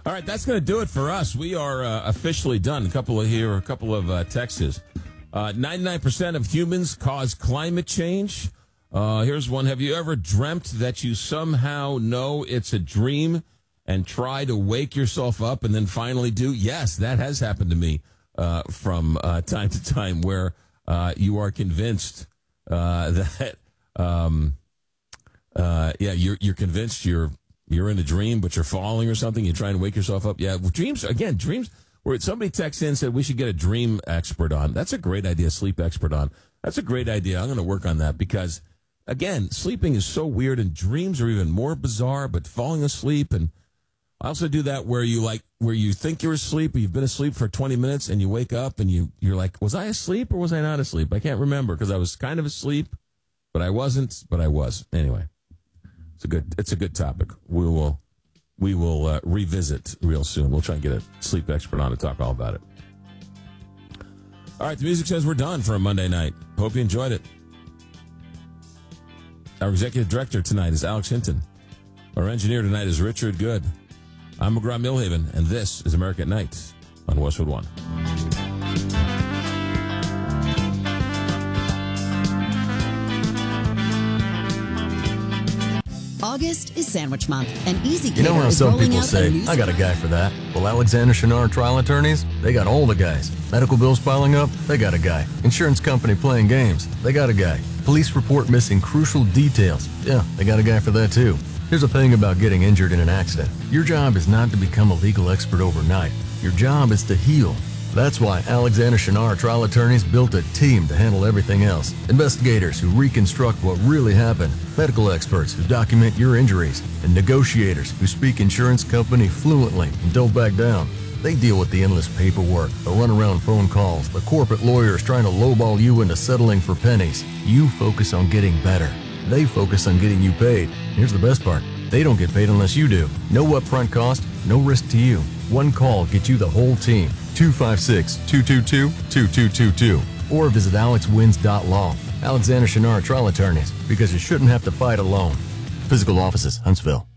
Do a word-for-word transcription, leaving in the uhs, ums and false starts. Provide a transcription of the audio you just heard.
All right, that's going to do it for us. We are uh, officially done. A couple of here, a couple of uh, texts. Uh, ninety-nine percent of humans cause climate change. Uh, here's one. Have you ever dreamt that you somehow know it's a dream and try to wake yourself up and then finally do? Yes, that has happened to me uh, from uh, time to time where uh, you are convinced uh, that, um, uh, yeah, you're, you're convinced you're You're in a dream, but you're falling or something. You're trying to wake yourself up. Yeah, well, dreams, again, dreams, where somebody texts in and said we should get a dream expert on. That's a great idea, sleep expert on. That's a great idea. I'm going to work on that because, again, sleeping is so weird and dreams are even more bizarre, but falling asleep. And I also do that where you like, where you think you're asleep, or you've been asleep for twenty minutes and you wake up and you, you're like, was I asleep or was I not asleep? I can't remember because I was kind of asleep, but I wasn't, but I was. Anyway. It's a good. It's a good topic. We will, we will uh, revisit real soon. We'll try and get a sleep expert on to talk all about it. All right, the music says we're done for a Monday night. Hope you enjoyed it. Our executive director tonight is Alex Hinton. Our engineer tonight is Richard Good. I'm McGraw Millhaven, and this is America at Night on Westwood One. August is Sandwich Month, and Easy You know how is some rolling people out say, a new I got a guy for that. Well, Alexander Shinar Trial Attorneys, they got all the guys. Medical bills piling up, they got a guy. Insurance company playing games, they got a guy. Police report missing crucial details, yeah, they got a guy for that too. Here's the thing about getting injured in an accident. Your job is not to become a legal expert overnight. Your job is to heal. That's why Alexander Shinar Trial Attorneys built a team to handle everything else. Investigators who reconstruct what really happened, medical experts who document your injuries, and negotiators who speak insurance company fluently and don't back down. They deal with the endless paperwork, the runaround phone calls, the corporate lawyers trying to lowball you into settling for pennies. You focus on getting better. They focus on getting you paid. Here's the best part. They don't get paid unless you do. No upfront cost, no risk to you. One call gets you the whole team. two five six, two two two, two two two two. Or visit alex wins dot law. Alexander Shinar Trial Attorneys, because you shouldn't have to fight alone. Physical offices, Huntsville.